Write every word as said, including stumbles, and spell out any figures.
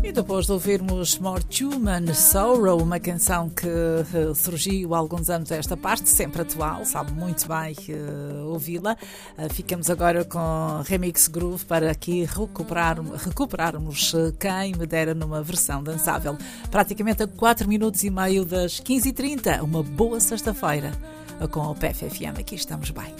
E depois de ouvirmos More Human Sorrow, uma canção que uh, surgiu há alguns anos esta parte, sempre atual, sabe muito bem uh, ouvi-la, uh, ficamos agora com Remix Groove para aqui recuperar, recuperarmos uh, Quem Me Dera numa versão dançável. Praticamente a quatro minutos e meio das quinze e trinta, uma boa sexta-feira uh, com o P F F M, aqui estamos bem.